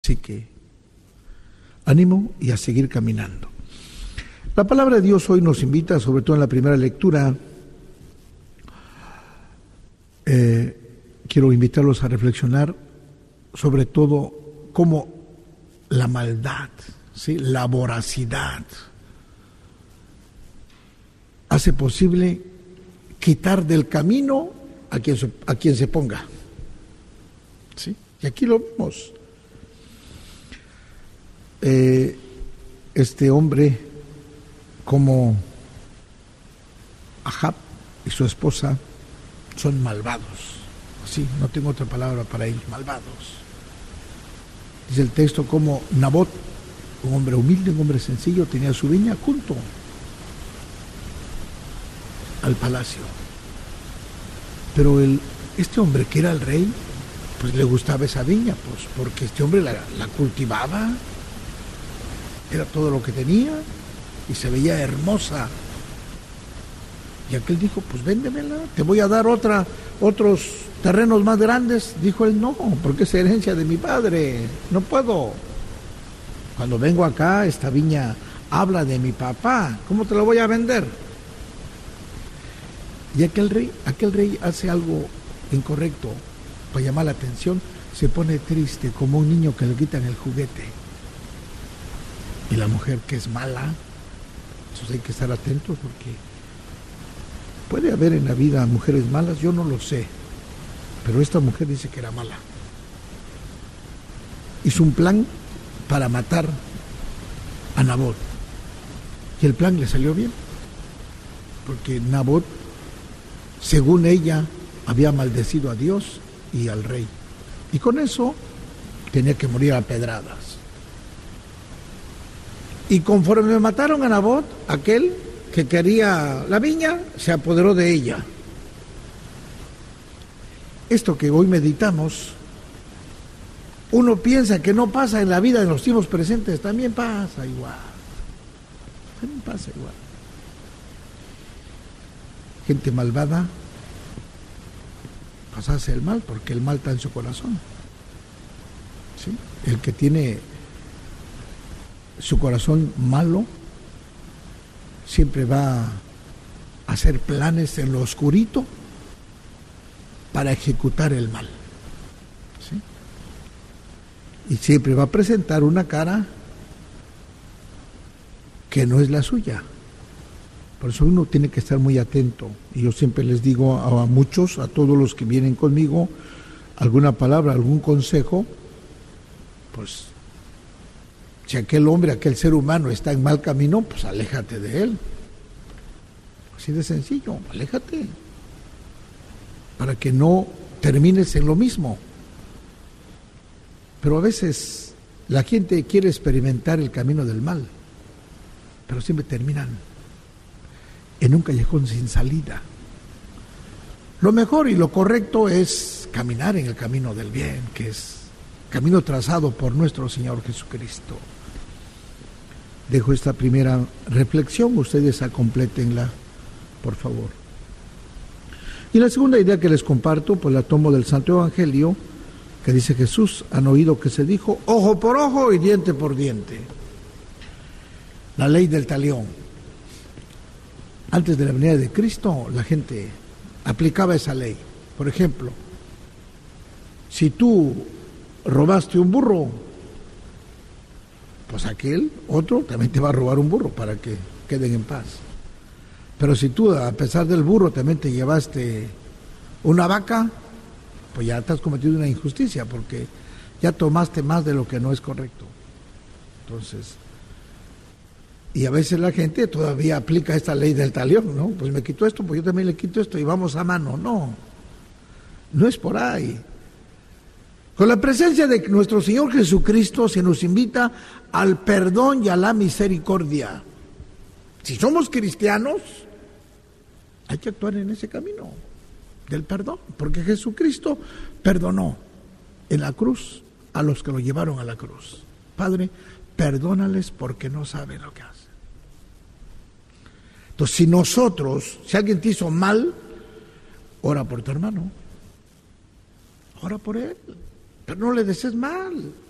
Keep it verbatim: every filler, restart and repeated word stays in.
Así que ánimo y a seguir caminando. La palabra de Dios hoy nos invita, sobre todo en la primera lectura, eh, quiero invitarlos a reflexionar sobre todo cómo la maldad, ¿sí?, la voracidad, hace posible quitar del camino a quien se, a quien se ponga. ¿Sí? Y aquí lo vemos. Eh, este hombre, como Ahab y su esposa, son malvados. Sí, no tengo otra palabra para ellos, malvados. Dice el texto como Nabot, un hombre humilde, un hombre sencillo, tenía su viña junto al palacio. Pero el, este hombre que era el rey, pues le gustaba esa viña, pues porque este hombre la, la cultivaba, era todo lo que tenía y se veía hermosa. Y aquel dijo, pues véndemela, te voy a dar otra, otros terrenos más grandes. Dijo él, no, porque es herencia de mi padre, no puedo. Cuando vengo acá, esta viña habla de mi papá, ¿cómo te la voy a vender? Y aquel rey, aquel rey hace algo incorrecto para llamar la atención, se pone triste como un niño que le quitan el juguete. Y la mujer que es mala, entonces hay que estar atentos porque puede haber en la vida mujeres malas, yo no lo sé, pero esta mujer dice que era mala. Hizo un plan para matar a Nabot. Y el plan le salió bien, porque Nabot, según ella, había maldecido a Dios y al rey. Y con eso tenía que morir a pedradas. Y conforme mataron a Nabot, aquel que quería la viña, se apoderó de ella. Esto que hoy meditamos, uno piensa que no pasa en la vida en los tiempos presentes, también pasa igual. También pasa igual. Gente malvada, pues hace el mal, porque el mal está en su corazón. ¿Sí? El que tiene su corazón malo, siempre va a hacer planes en lo oscurito para ejecutar el mal. ¿Sí? Y siempre va a presentar una cara que no es la suya. Por eso uno tiene que estar muy atento. Y yo siempre les digo a, a muchos, a todos los que vienen conmigo, alguna palabra, algún consejo, pues si aquel hombre, aquel ser humano está en mal camino, pues aléjate de él. Así de sencillo, aléjate. Para que no termines en lo mismo. Pero a veces la gente quiere experimentar el camino del mal, pero siempre terminan en un callejón sin salida. Lo mejor y lo correcto es caminar en el camino del bien, que es camino trazado por nuestro Señor Jesucristo. Dejo esta primera reflexión, ustedes acomplétenla, por favor. Y la segunda idea que les comparto, pues la tomo del Santo Evangelio, que dice Jesús, han oído que se dijo, ojo por ojo y diente por diente. La ley del talión. Antes de la venida de Cristo, la gente aplicaba esa ley. Por ejemplo, si tú robaste un burro, pues aquel otro también te va a robar un burro para que queden en paz. Pero si tú, a pesar del burro, también te llevaste una vaca, pues ya te has cometido una injusticia porque ya tomaste más de lo que no es correcto. Entonces, y a veces la gente todavía aplica esta ley del talión, ¿no? Pues me quito esto, pues yo también le quito esto y vamos a mano. No, no es por ahí. Con la presencia de nuestro Señor Jesucristo se nos invita al perdón y a la misericordia. Si somos cristianos, hay que actuar en ese camino del perdón, porque Jesucristo perdonó en la cruz a los que lo llevaron a la cruz. Padre, perdónales porque no saben lo que hacen. Entonces, si nosotros, si alguien te hizo mal, ora por tu hermano, ora por él, pero no le desees mal.